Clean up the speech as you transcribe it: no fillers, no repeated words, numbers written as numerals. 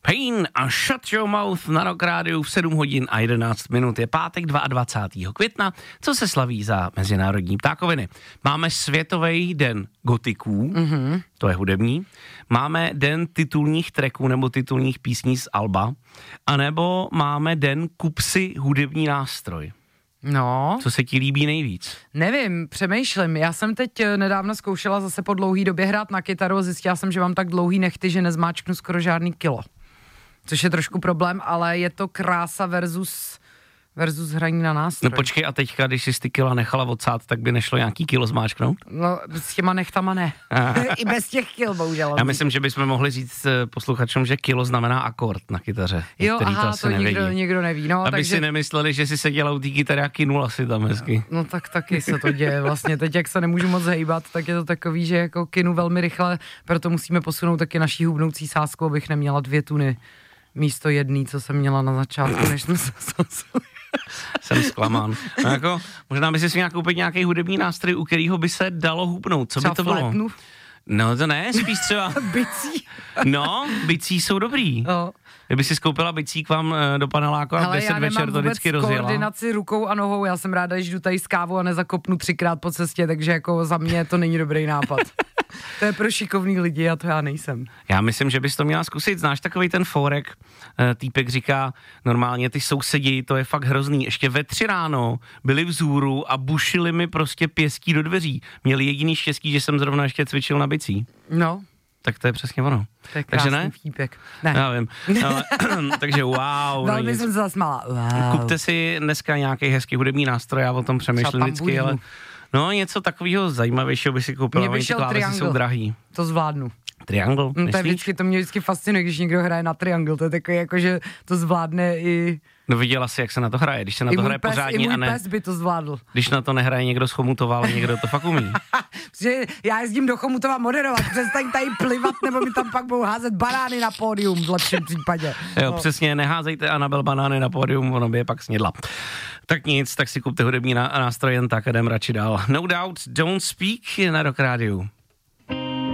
Pain a Shut Your Mouth na Rock Rádiu v 7 hodin a 11 minut. Je pátek 22. května, co se slaví za Mezinárodní ptákoviny. Máme Světový den gotiků, to je hudební. Máme den titulních tracků nebo titulních písní z alba. A nebo máme den kupsy hudební nástroj. No. Co se ti líbí nejvíc? Nevím, přemýšlím. Já jsem teď nedávno zkoušela zase po dlouhý době hrát na kytaru a zjistila jsem, že mám tak dlouhý nechty, že nezmáčknu skoro žádný kilo. Což je trošku problém, ale je to krása versus hraní na nástroj. No počkej, a teďka, když jsi ty kila nechala odsát, tak by nešlo nějaký kilo zmáčknout? No, s těma nechtama ne. I bez těch kil, bohužel. Já myslím, že bychom mohli říct posluchačům, že kilo znamená akord na kytaře. Jo, aha, to nikdo neví. No, aby takže... si nemysleli, že si seděla u té kytary a kynula si tam hezky. No tak taky se to děje. Vlastně teď, jak se nemůžu moc hejbat, tak je to takový, že jako kynu velmi rychle, proto musíme posunout taky naší hubnoucí sázku, abych neměla 2 tuny místo 1, co jsem měla na začátku, než jsme se sázeli. Jsem zklamán. No jako, možná by si měl koupit nějaký hudební nástroj, u kterého by se dalo hubnout. Co by to bylo? Flétnu? No to ne, spíš třeba... Bicí. No, bicí jsou dobrý. No. Kdyby si skoupila bicí k vám do paneláku a v 10 večer to vždycky rozjela. Koordinaci rukou a nohou, já jsem ráda, že jdu tady s kávou a nezakopnu 3krát po cestě, takže jako za mě to není dobrý nápad. To je pro šikovný lidi a to já nejsem. Já myslím, že bys to měla zkusit. Znáš takovej ten fórek, týpek říká, normálně ty sousedi, to je fakt hrozný. Ještě ve 3 ráno byli vzhůru a bušili mi prostě pěstí do dveří. Měli jediný štěstí, že jsem zrovna ještě cvičil na bicí. No. Tak to je přesně ono. To je krásný vtípek. Ne. Já vím. Ale, takže wow. Velmi jsem se zasmála. Wow. Kupte si dneska nějaký hezký hudební nástroj, já o tom přemýšlím vždycky, ale no něco takového zajímavějšího by si koupila. Mně by šel Triangle. Jsou drahý. To zvládnu. Triangle? To mě vždycky fascinuje, když někdo hraje na Triangle. To je takový jako, že to zvládne i... No viděla jsi, jak se na to hraje, když se na to hraje pořádně a ne... I můj pes by to zvládl. Když na to nehraje někdo z Chomutova, ale někdo to fakt umí. Já jezdím do Chomutova moderovat, přestaň tady plivat, nebo mi tam pak budou házet banány na pódium v lepším případě. Jo, přesně, neházejte Anabel banány na pódium, ono by je pak snědla. Tak nic, tak si kupte hudební nástroj jen tak a jdem radši dál. No Doubt, Don't Speak na Rock Rádiu.